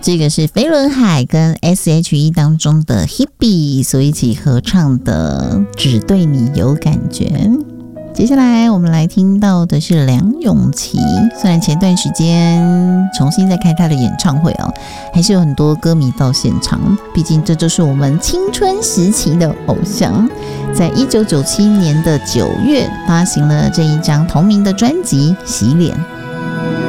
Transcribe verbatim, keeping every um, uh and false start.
这个是飞轮海跟 S H E 当中的 Hebe 所一起合唱的《只对你有感觉》。接下来我们来听到的是梁咏琪，虽然前段时间重新再开他的演唱会哦，还是有很多歌迷到现场，毕竟这就是我们青春时期的偶像。在一九九七年的九月发行了这一张同名的专辑《洗脸》。